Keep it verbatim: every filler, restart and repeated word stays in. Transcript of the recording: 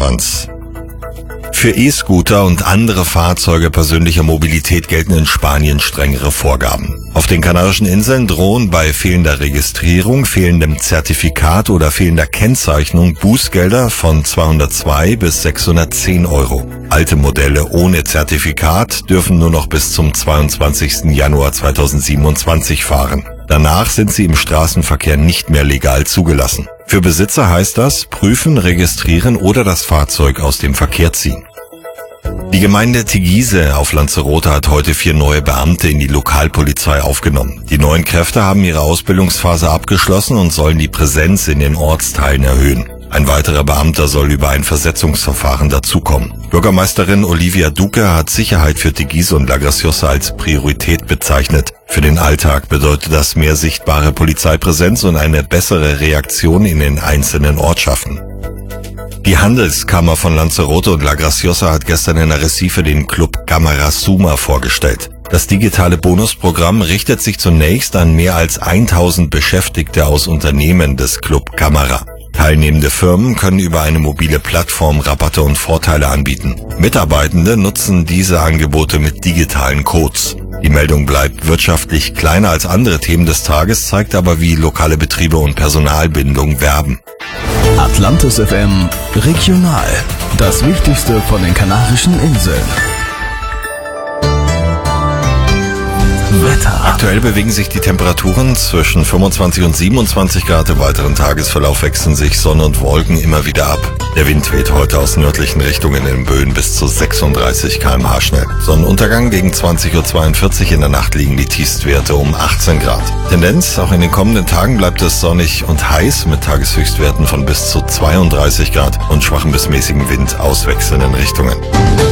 Rattenschwanz. Für E-Scooter und andere Fahrzeuge persönlicher Mobilität gelten in Spanien strengere Vorgaben. Auf den Kanarischen Inseln drohen bei fehlender Registrierung, fehlendem Zertifikat oder fehlender Kennzeichnung Bußgelder von zweihundertzwei bis sechshundertzehn Euro. Alte Modelle ohne Zertifikat dürfen nur noch bis zum zweiundzwanzigsten Januar zweitausendsiebenundzwanzig fahren. Danach sind sie im Straßenverkehr nicht mehr legal zugelassen. Für Besitzer heißt das, prüfen, registrieren oder das Fahrzeug aus dem Verkehr ziehen. Die Gemeinde Teguise auf Lanzarote hat heute vier neue Beamte in die Lokalpolizei aufgenommen. Die neuen Kräfte haben ihre Ausbildungsphase abgeschlossen und sollen die Präsenz in den Ortsteilen erhöhen. Ein weiterer Beamter soll über ein Versetzungsverfahren dazukommen. Bürgermeisterin Olivia Duque hat Sicherheit für Teguise und La Graciosa als Priorität bezeichnet. Für den Alltag bedeutet das mehr sichtbare Polizeipräsenz und eine bessere Reaktion in den einzelnen Ortschaften. Die Handelskammer von Lanzarote und La Graciosa hat gestern in Arrecife den Club Cámara Suma vorgestellt. Das digitale Bonusprogramm richtet sich zunächst an mehr als tausend Beschäftigte aus Unternehmen des Club Cámara. Teilnehmende Firmen können über eine mobile Plattform Rabatte und Vorteile anbieten. Mitarbeitende nutzen diese Angebote mit digitalen Codes. Die Meldung bleibt wirtschaftlich kleiner als andere Themen des Tages, zeigt aber, wie lokale Betriebe und Personalbindung werben. Atlantis F M Regional. Das Wichtigste von den Kanarischen Inseln. Wetter. Aktuell bewegen sich die Temperaturen zwischen fünfundzwanzig und siebenundzwanzig Grad. Im weiteren Tagesverlauf wechseln sich Sonne und Wolken immer wieder ab. Der Wind weht heute aus nördlichen Richtungen in Böen bis zu sechsunddreißig Kilometer pro Stunde schnell. Sonnenuntergang gegen zwanzig Uhr zweiundvierzig. In der Nacht liegen die Tiefstwerte um achtzehn Grad. Tendenz, auch in den kommenden Tagen bleibt es sonnig und heiß mit Tageshöchstwerten von bis zu zweiunddreißig Grad und schwachem bis mäßigem Wind aus wechselnden Richtungen.